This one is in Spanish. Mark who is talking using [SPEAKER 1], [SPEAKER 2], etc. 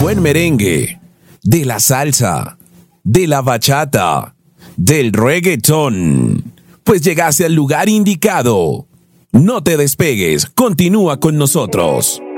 [SPEAKER 1] buen merengue, de la salsa, de la bachata, del reggaetón. Pues llegaste al lugar indicado. No te despegues, continúa con nosotros.